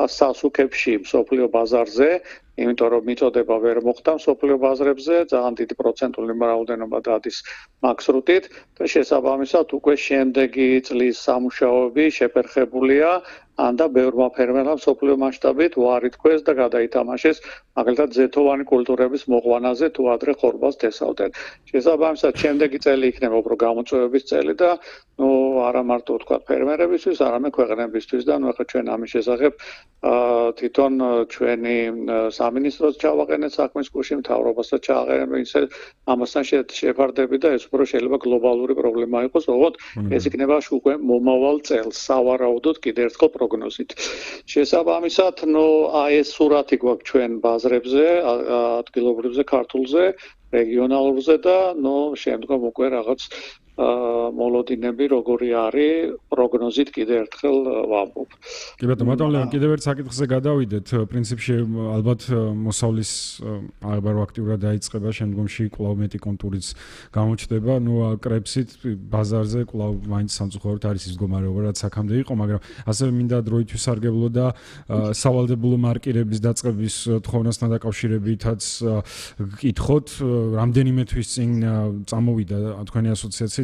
სასუქებში მსოფლიო ბაზარზე, იმიტომ რომ მიწოდება ვერ მოხდა მსოფლიო ბაზრებზე, ძალიან დიდი პროცენტული რაოდენობა დადის მაქსრუტით და შესაბამისად უკვე შემდეგი წლის სამუშაოები შეფერხებულია ან და ბევრმა ფერმერმა მსოფლიო მასშტაბით უარი თქვეს და გადაითამაშეს მაგალითად ზეთოვანი კულტურების მოყვანაზე თუ ადრე ხორბალს თესავდნენ. შესაბამისად შემდეგი წელი იქნება უფრო გამოწვევების წელი და არა მარტო თქვა ფერმერებისთვის, არამედ ქვეყნებისთვის და ახლა ჩვენ ამის შესახებ თვითონ ჩვენი სამინისტროს ჩავაყენეთ საქმის გუშინ, მთავრობასაც ჩააყენეთ, ისე ამასთან შეფარდები და ეს უფრო შეიძლება გლობალური პრობლემა იყოს, ოღონდ ეს იქნება უკვე მომავალ წელს, სავარაუდოდ კიდევ ერთხელ პროგნოზით. შესაბამისად, აი ეს სურათი გვაქვს ჩვენ ბაზრებზე, ადგილობრივზე, ქართულზე, რეგიონალურზე და შემდგომ უკვე რაღაც მოლოდინები როგორი არის პროგნოზით კიდევ ერთხელ ვამბობ. კი ბატონო, მადლობა. კიდევ ერთ საკითხზე გადავიდეთ. პრინციპში ალბათ მოსავლის აღებარო აქტიურად დაიწყება, შემდგომში კვლავ მეტი კონტურიც გამოჩნდება. კრებსით ბაზარზე კვლავ მაინც სამწუხაროდ არის ის მდგომარეობა, რაც აქამდე იყო, მაგრამ ასევე მინდა დროით ვისარგებლო და სავალდებულო მარკირების დაწყების თხოვნასთან დაკავშირებითაც გკითხოთ, რამდენიმე თვის წინ წამოვიდა თქვენი ასოციაცია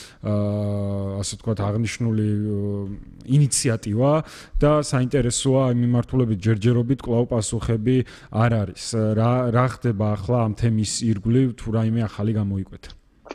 ასე ვთქვათ აღნიშნული ინიციატივა და საინტერესოა იმ მიმართულებით ჯერჯერობით კვლავ პასუხები არ არის. რა ხდება ახლა ამ თემის ირგვლივ თუ რაიმე ახალი გამოიკვეთა?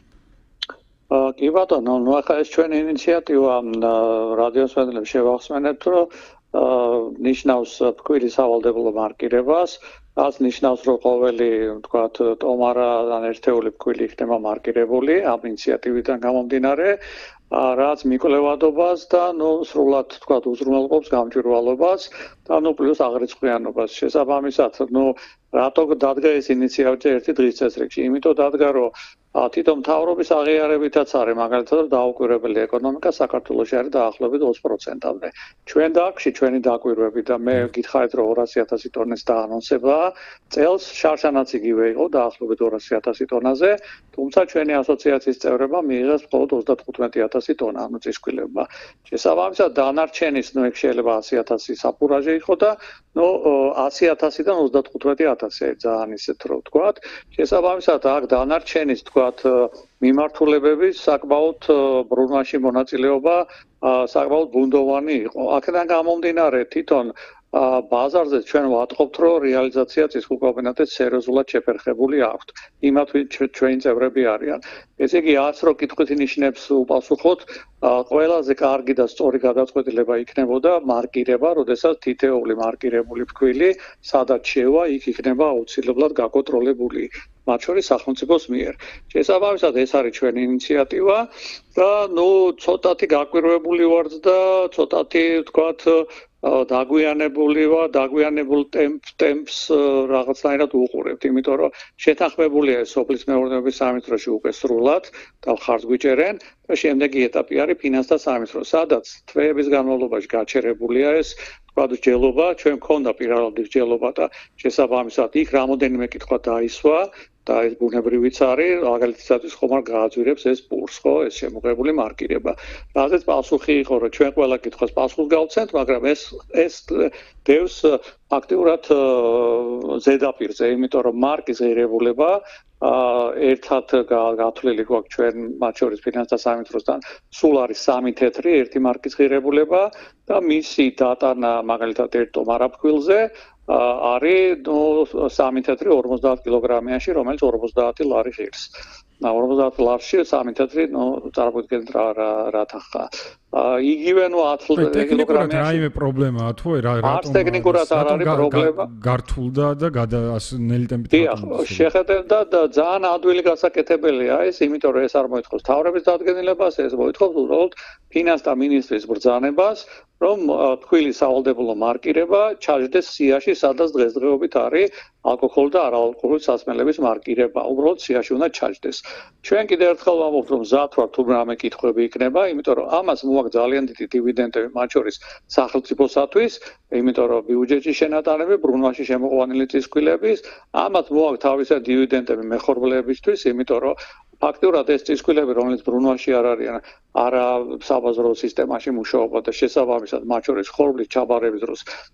კი ბატონო, ახლა ეს ჩვენი ინიციატივა რადიოს მედლებს შევახსენებთ, რომ ნიშნავს ფქვილის სავალდებულო მარკირებას, რაც ნიშნავს, რომ ყოველი ვთქვათ ტომარა ან ერთეული ფქვილი იქნება მარკირებული ამ ინიციატივიდან გამომდინარე, რაც მიკვლევადობას და სრულად ვთქვათ უზრუნველყოფს გამჭვირვალობას და პლუს აღრიცხვიანობას. შესაბამისად, რატო დადგა ეს ინიციატივა ერთი დღის წესრიგში? იმიტომ დადგა, რომ თვითონ მთავრობის აღიარებითაც არის, მაგალითად, დაუკვირვებელი ეკონომიკა საქართველოში არის დაახლოებით 20%-მდე. ჩვენ დაგში ჩვენი დაკვირვები და მე გითხარით, რომ 200,000 ტონეს დაანონსება წელს, შარშანაც იგივე იყო დაახლოებით 200,000 ტონაზე, თუმცა ჩვენი ასოციაციის წევრებმა მიიღეს მხოლოდ 35,000 ტონა, წისქვილებმა. შესაბამისად, დანარჩენის ეგ შეიძლება 100,000 საფურაჟე იყო და 100,000-დან 35,000 ძალიან ისეთ რო ვთქვათ. შესაბამისად, აქ დანარჩენის მიმართულებების საკმაოდ ბრუნვაში მონაწილეობა საკმაოდ ბუნდოვანი იყო. აქედან გამომდინარე თვითონ ბაზარზე ჩვენ ვატყობთ, რომ რეალიზაცია წისქვილკოmbinatets სერიოზულად შეფერხებული აქვთ. იმათ ჩვენი წევრები არიან. ესე იგი 100 კითხვით ნიშნებს უპასუხოთ, ყველაზე კარგი და სწორი გადაწყვეტილება იქნებოდა მარკირება, როდესაც თითეული მარკირებული ფქვილი, სადაც შევა, იქ იქნება აუცილებლად გაკონტროლებული. მათ შორის სახელმწიფოს მიერ. შესაბამისად, ეს არის ჩვენი ინიციატივა და ცოტათი გაკვირვებული ვართ და ცოტათი ვთქვათ დაგვიანებულ ტემპს რაღაცნაირად უყურებთ, იმიტომ რომ შეთანხმებულია სოფლის მეურნეობის სამინისტროში უკვე სრულად და ხარჯს გვიჭერენ და შემდეგი ეტაპი არის ფინანსთა სამინისტრო, სადაც თვეების განმავლობაში გაჩერებულია ეს ჯელობა, ჩვენ მქონდა პირადად ჯელობა და შესაბამისად იქ რამოდენიმე კითხვა დაისვა და ეს ბუნებრივიც არის, მაგალითად ხომ არ გააძვირებს ეს პურს, ხო, ეს შემოღებული მარკირება. რაზეც პასუხი იყო, რომ ჩვენ ყველა კითხვას პასუხს გავცემთ, მაგრამ ეს დევს აქტიურად ზედაპირზე, იმიტომ რომ მარკის ღირებულება ერთად გათვლილი გვაქვს ჩვენ მათ შორის ფინანსთა სამინისტროსთან, სულ არის 3 თეთრი, ერთი მარკის ღირებულება და მისი დატანა მაგალითად ერთ ტომარა ფქვილზე არის 3 თეთრი 50 კილოგრამიანში, რომელიც 50 ლარი ღირს. 50 ლარში 3 თეთრი, წარმოიდგინეთ რა თანხა. იგივე 10 კილოგრამიანში. რაიმე პრობლემაა თუ რატომ ტექნიკურად არ არის პრობლემა? გართულდა და ნელი ტემპით. შეხედებდა და ძალიან ადვილი გასაკეთებელია ეს, იმიტომ რომ ეს არ მოითხოვს თავრების დადგენილებას, ეს მოითხოვს უბრალოდ ფინანსთა მინისტრის ბრძანებას, რომ ფქვილის სავალდებულო მარკირება ჩაჯდეს სიაში, სადაც დღესდღეობით არის ალკოჰოლი და არაალკოჰოლური სასმელების მარკირება. უბრალოდ სიაში უნდა ჩაჯდეს. ჩვენ კიდევ ერთხელ ვამბობთ, რომ მზად ვართ თუ რამე კითხვები იქნება, იმიტომ რომ ამას მოაქვს ძალიან დიდი დივიდენდები, მათ შორის სახელმწიფოსათვის, იმიტომ რომ ბიუჯეტში შენატანები, ბრუნვაში შემოყვანილი წისქვილების, ამათ მოაქვს თავისა დივიდენდები მეხორბლეებისთვის, იმიტომ რომ ფაქტურად ეს წისქვილები, რომელიც ბრუნვაში არ არიან, არა საბაზრო სისტემაში მუშაობა და შესაბამისად მათ შორის ხორბლის ჩაბარების დროს